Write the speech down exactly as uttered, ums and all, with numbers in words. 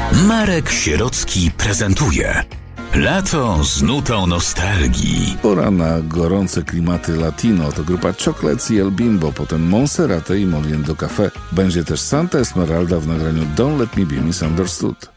Marek Sierocki prezentuje Lato z nutą nostalgii. Pora na gorące klimaty latino. To grupa Chocolates i El Bimbo, potem Monserrate i Moliendo Café. Będzie też Santa Esmeralda w nagraniu Don't Let Me Be Misunderstood.